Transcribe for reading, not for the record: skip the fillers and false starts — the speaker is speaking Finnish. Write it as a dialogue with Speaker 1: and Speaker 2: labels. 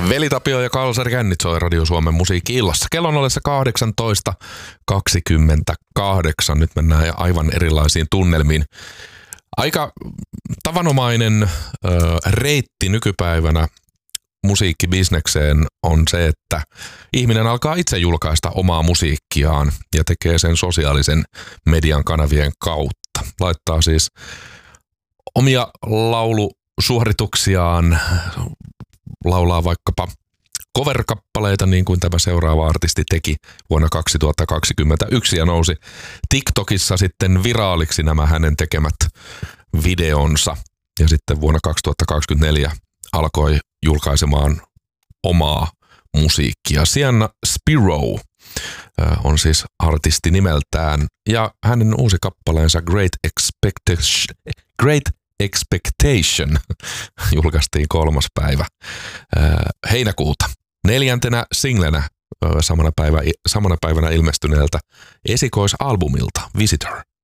Speaker 1: Veli Tapio ja Kalsari Kännit soi Radio Suomen musiikki-illassa. Kello on ollessa 18.28. Nyt mennään aivan erilaisiin tunnelmiin. Aika tavanomainen reitti nykypäivänä musiikkibisnekseen on se, että ihminen alkaa itse julkaista omaa musiikkiaan ja tekee sen sosiaalisen median kanavien kautta. Laittaa siis omia laulusuorituksiaan, laulaa vaikkapa cover-kappaleita niin kuin tämä seuraava artisti teki vuonna 2021 ja nousi TikTokissa sitten viraaliksi nämä hänen tekemät videonsa. Ja sitten vuonna 2024 alkoi julkaisemaan omaa musiikkia. Sienna Spiro on siis artisti nimeltään ja hänen uusi kappaleensa Great Expectation julkaistiin 3. päivä heinäkuuta. 4. singlenä samana päivänä ilmestyneeltä esikoisalbumilta Visitor.